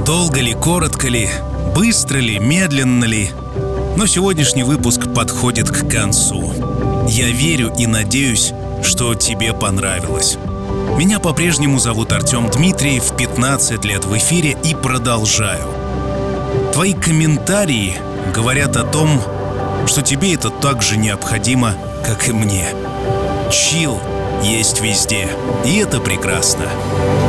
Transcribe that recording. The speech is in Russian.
Долго ли, коротко ли, быстро ли, медленно ли, но сегодняшний выпуск подходит к концу. Я верю и надеюсь, что тебе понравилось. Меня по-прежнему зовут Артем Дмитриев, 15 лет в эфире и продолжаю. Твои комментарии говорят о том, что тебе это так же необходимо, как и мне. Чилл есть везде, и это прекрасно.